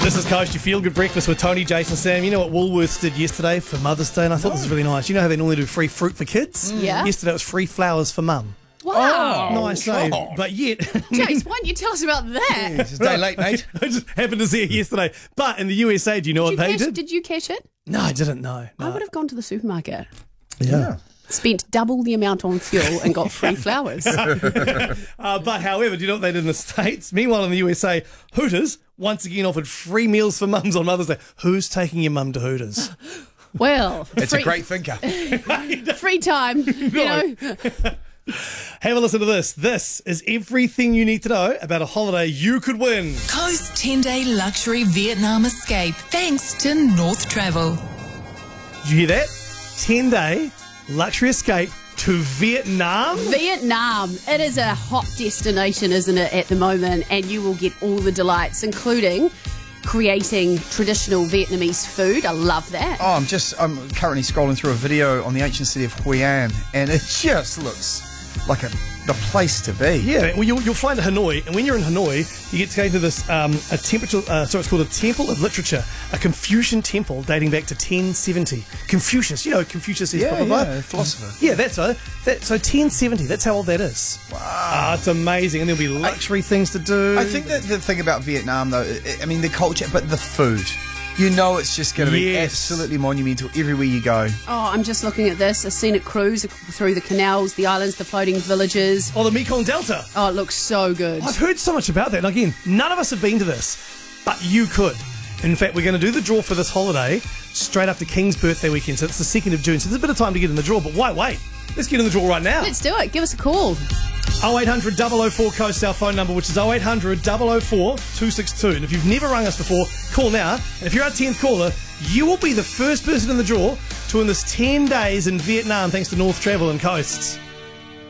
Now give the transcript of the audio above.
This is Coast, your feel-good breakfast with Tony, Jason, Sam. You know what Woolworths did yesterday for Mother's Day? And I thought this was really nice. You know how they normally do free fruit for kids? Yeah. Yesterday it was free flowers for mum. Wow. Nice, eh? But yet... Jace, why don't you tell us about that? It's a day late, mate. I just happened to see it yesterday. But in the USA, do you know what they did? Did you catch it? No, I didn't know. I would have gone to the supermarket, Yeah. spent double the amount on fuel and got free flowers. But however, do you know what they did in the States? Meanwhile, in the USA, Hooters once again offered free meals for mums on Mother's Day. Who's taking your mum to Hooters? Well, It's a great thinker. free time, you know. Have a listen to this. This is everything you need to know about a holiday you could win. Coast 10-day luxury Vietnam escape thanks to North Travel. Did you hear that? 10-day luxury escape to Vietnam. Vietnam. It is a hot destination, isn't it, at the moment? And you will get all the delights, including creating traditional Vietnamese food. I love that. Oh, I'm currently scrolling through a video on the ancient city of Hoi An, and it just looks like the place to be. Yeah, well, you'll fly into Hanoi, and when you're in Hanoi, you get to go to this so it's called a Temple of Literature, a Confucian temple dating back to 1070. Confucius, you know, Confucius is blah, blah, blah. Yeah, philosopher. Yeah, so 1070. That's how old that is. Wow, it's amazing, and there'll be luxury things to do. I think that the thing about Vietnam, though, I mean, the culture, but the food. You know it's just going to be absolutely monumental everywhere you go. Oh, I'm just looking at this. A scenic cruise through the canals, the islands, the floating villages. Oh, the Mekong Delta. Oh, it looks so good. I've heard so much about that. And again, none of us have been to this, but you could. In fact, we're going to do the draw for this holiday straight after King's birthday weekend. So it's the 2nd of June. So there's a bit of time to get in the draw. But why wait? Let's get in the draw right now. Let's do it. Give us a call. 0800 004 Coast, our phone number, which is 0800 004 262. And if you've never rung us before, call now. And if you're our 10th caller, you will be the first person in the draw to win this 10 days in Vietnam thanks to North Travel and Coasts.